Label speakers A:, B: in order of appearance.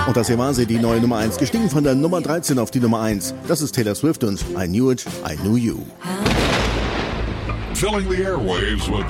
A: Und das hier war sie, die neue Nummer 1, gestiegen von der Nummer 13 auf die Nummer 1. Das ist Taylor Swift und I Knew It, I Knew You.
B: Filling the airwaves with